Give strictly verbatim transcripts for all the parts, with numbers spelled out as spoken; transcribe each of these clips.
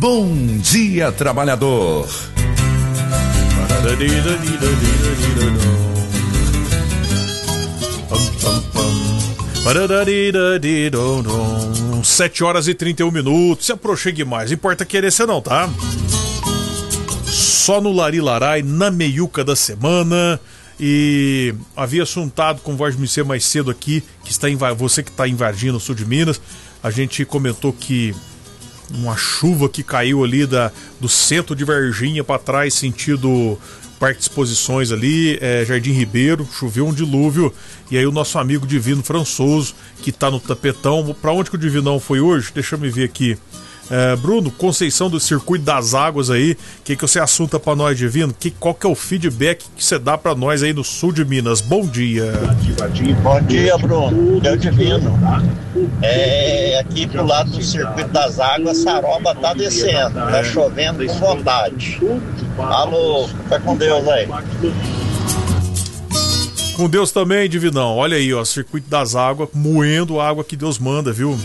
Bom Dia Trabalhador. Sete horas e trinta e um minutos. Se aproxime mais, importa querer ser não, tá? Só no Larilarai, na meiuca da semana. E havia assuntado com voz de me ser mais cedo aqui, que está em, você que está em Varginha, no sul de Minas. A gente comentou que uma chuva que caiu ali da, do centro de Varginha para trás, sentido Parque de Exposições ali, é, Jardim Ribeiro, choveu um dilúvio. E aí o nosso amigo Divino Françoso, que tá no tapetão. Para onde que o Divinão foi hoje? Deixa eu me ver aqui. É, Bruno, Conceição do Circuito das Águas aí, o que, que você assunta pra nós, Divino? Que, qual que é o feedback que você dá pra nós aí no sul de Minas? Bom dia. Bom dia, Bruno. É o Divino. É, aqui pro lado do Circuito das Águas, Saroba tá descendo, tá chovendo com vontade. Alô, fica com Deus aí. Com Deus também, Divinão. Olha aí, ó, Circuito das Águas, moendo a água que Deus manda, viu?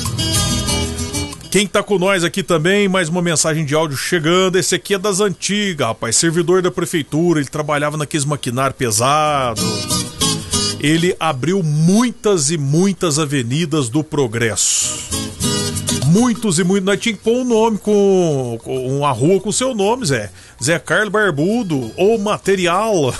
Quem tá com nós aqui também, mais uma mensagem de áudio chegando. Esse aqui é das antigas, rapaz, servidor da prefeitura, ele trabalhava naqueles maquinários pesados. Ele abriu muitas e muitas avenidas do Progresso. Muitos e muitos. Nós tínhamos que pôr um nome com, com uma rua com seu nome, Zé. Zé Carlos Barbudo ou Material.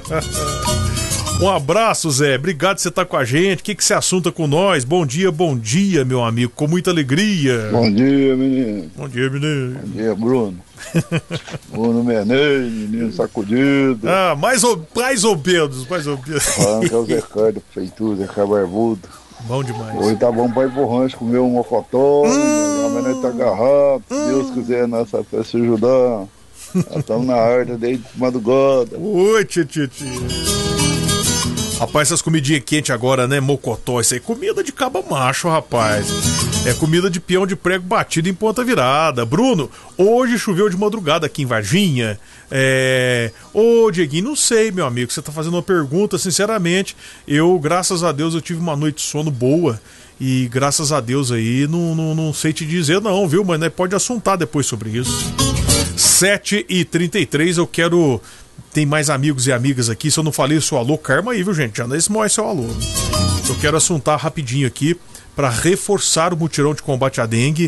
Um abraço, Zé. Obrigado por você estar com a gente. O que, que você assunta com nós? Bom dia, bom dia, meu amigo. Com muita alegria. Bom dia, menino. Bom dia, menino. Bom dia, Bruno. Bruno Menezes, menino sacudido. Ah, mais ou, mais ou menos, mais ou menos. Falando que é o Zé Carlos da prefeitura, Zé Carlos Barbudo. Bom demais. Hoje tá bom pra ir pro rancho comer um mocotó. Hum, amanhã nós tá agarrado. Se hum. Deus quiser, nossa fé se ajudar. Nós estamos na arte desde madrugada. Oi, tio, tio, tio. Rapaz, essas comidinhas quentes agora, né? Mocotó, isso aí é comida de caba macho, rapaz. É comida de peão de prego batido em ponta virada. Bruno, hoje choveu de madrugada aqui em Varginha. É... Ô, Dieguinho, não sei, meu amigo, você tá fazendo uma pergunta, sinceramente. Eu, graças a Deus, eu tive uma noite de sono boa. E graças a Deus aí, não, não, não sei te dizer não, viu? Mas né, pode assuntar depois sobre isso. sete e trinta e três, eu quero... Tem mais amigos e amigas aqui. Se eu não falei o seu alô, karma aí, viu, gente? Já não é seu alô. Eu quero assuntar rapidinho aqui para reforçar o mutirão de combate à dengue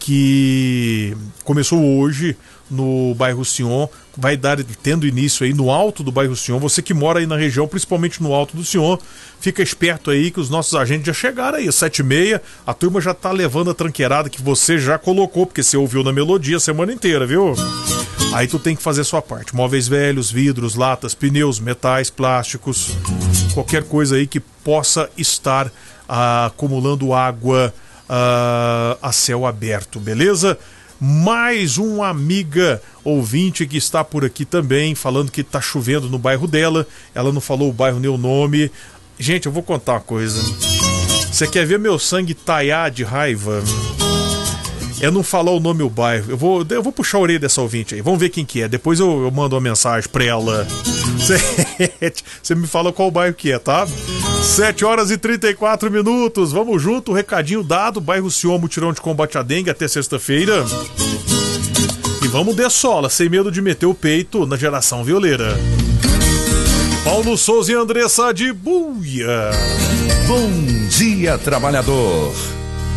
que começou hoje no bairro Sion. Vai dar tendo início aí no alto do bairro Sion. Você que mora aí na região, principalmente no alto do Sion, fica esperto aí que os nossos agentes já chegaram aí, às sete e meia. A turma já tá levando a tranqueirada que você já colocou, porque você ouviu na melodia a semana inteira, viu? Aí tu tem que fazer a sua parte. Móveis velhos, vidros, latas, pneus, metais, plásticos, qualquer coisa aí que possa estar ah, acumulando água ah, a céu aberto, beleza? Mais uma amiga ouvinte que está por aqui também, falando que tá chovendo no bairro dela. Ela não falou o bairro nem o nome. Gente, eu vou contar uma coisa. Você quer ver meu sangue taiar de raiva? É não falar o nome do bairro. Eu vou, eu vou puxar a orelha dessa ouvinte aí. Vamos ver quem que é. Depois eu, eu mando uma mensagem pra ela. Você me fala qual bairro que é, tá? sete horas e trinta e quatro minutos. Vamos junto, recadinho dado. Bairro Sion, mutirão de combate à dengue até sexta-feira. E vamos de sola, sem medo de meter o peito na geração violeira. Paulo Souza e Andressa de Buia. Bom Dia Trabalhador.